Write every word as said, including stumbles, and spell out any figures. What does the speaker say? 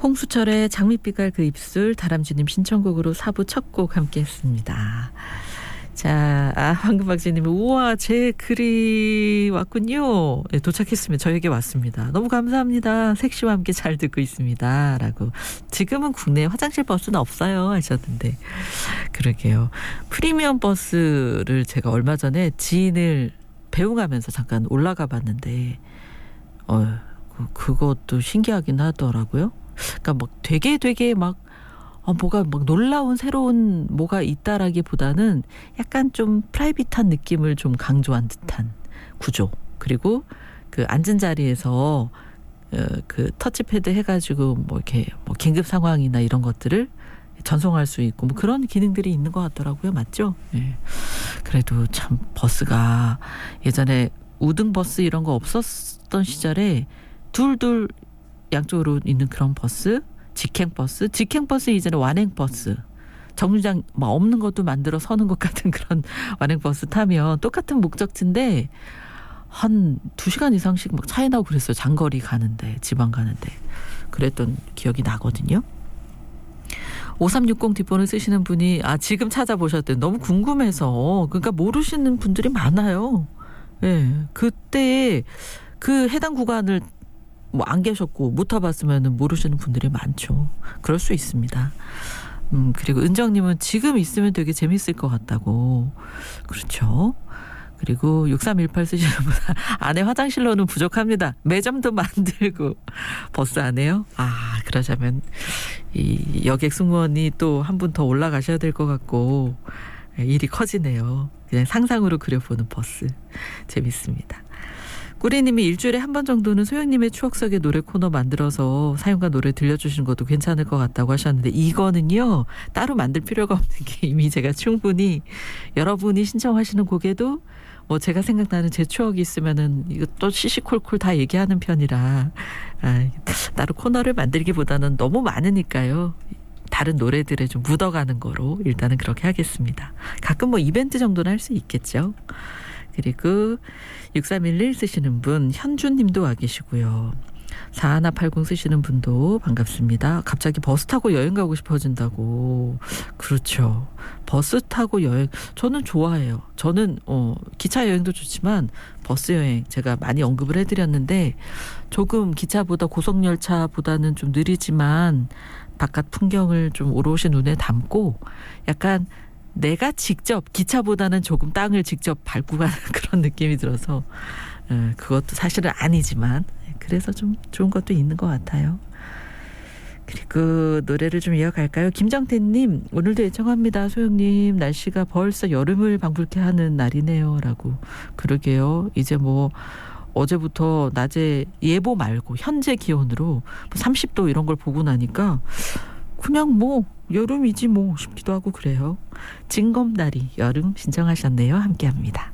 홍수철의 장밋빛깔 그 입술, 다람쥐님 신청곡으로 사 부 첫 곡 함께 했습니다. 자, 아, 황금박쥐님, 우와, 제 글이 왔군요. 네, 도착했습니다. 저에게 왔습니다. 너무 감사합니다. 색시와 함께 잘 듣고 있습니다. 라고. 지금은 국내에 화장실 버스는 없어요. 하셨는데. 그러게요. 프리미엄 버스를 제가 얼마 전에 지인을 배웅하면서 잠깐 올라가 봤는데, 어, 그것도 신기하긴 하더라고요. 그러니까 막 되게 되게 막 어, 뭐가 막 놀라운 새로운 뭐가 있다라기보다는 약간 좀 프라이빗한 느낌을 좀 강조한 듯한 구조. 그리고 그 앉은 자리에서 어, 그 터치패드 해가지고 뭐 이렇게 뭐 긴급 상황이나 이런 것들을 전송할 수 있고 뭐 그런 기능들이 있는 것 같더라고요. 맞죠? 예. 그래도 참 버스가 예전에 우등 버스 이런 거 없었던 시절에 둘둘 양쪽으로 있는 그런 버스, 직행버스, 직행버스 이제는 완행버스, 정류장 막 없는 것도 만들어 서는 것 같은 그런 완행버스 타면 똑같은 목적지인데 한 두 시간 이상씩 막 차이 나고 그랬어요. 장거리 가는데, 지방 가는데. 그랬던 기억이 나거든요. 오삼육공 뒷번호 쓰시는 분이 아 지금 찾아보셨대요. 너무 궁금해서. 그러니까 모르시는 분들이 많아요. 예, 그때 그 해당 구간을 뭐 안 계셨고 못 타봤으면 모르시는 분들이 많죠. 그럴 수 있습니다. 음, 그리고 은정님은 지금 있으면 되게 재밌을 것 같다고. 그렇죠. 그리고 육삼일팔 쓰시는 분 안에 화장실로는 부족합니다. 매점도 만들고. 버스 안에요? 아, 그러자면 이 여객 승무원이 또 한 분 더 올라가셔야 될 것 같고 일이 커지네요. 그냥 상상으로 그려보는 버스. 재밌습니다. 꾸리님이 일주일에 한 번 정도는 소영님의 추억 속의 노래 코너 만들어서 사연과 노래 들려주시는 것도 괜찮을 것 같다고 하셨는데 이거는요 따로 만들 필요가 없는 게 이미 제가 충분히 여러분이 신청하시는 곡에도 뭐 제가 생각나는 제 추억이 있으면은 이거 또 시시콜콜 다 얘기하는 편이라 아, 따로 코너를 만들기보다는 너무 많으니까요. 다른 노래들에 좀 묻어가는 거로 일단은 그렇게 하겠습니다. 가끔 뭐 이벤트 정도는 할 수 있겠죠. 그리고 육삼일일 쓰시는 분 현주님도 와 계시고요. 사일팔공 쓰시는 분도 반갑습니다. 갑자기 버스 타고 여행 가고 싶어진다고. 그렇죠. 버스 타고 여행 저는 좋아해요. 저는 어, 기차 여행도 좋지만 버스 여행 제가 많이 언급을 해드렸는데 조금 기차보다 고속열차보다는 좀 느리지만 바깥 풍경을 좀 오롯이 눈에 담고 약간 내가 직접 기차보다는 조금 땅을 직접 밟고 가는 그런 느낌이 들어서 그것도 사실은 아니지만 그래서 좀 좋은 것도 있는 것 같아요. 그리고 노래를 좀 이어갈까요? 김정태님 오늘도 애청합니다. 소영님 날씨가 벌써 여름을 방불케 하는 날이네요 라고. 그러게요. 이제 뭐 어제부터 낮에 예보 말고 현재 기온으로 삼십 도 이런 걸 보고 나니까 그냥 뭐 여름이지 뭐 싶기도 하고 그래요. 징검다리 여름 신청하셨네요. 함께합니다.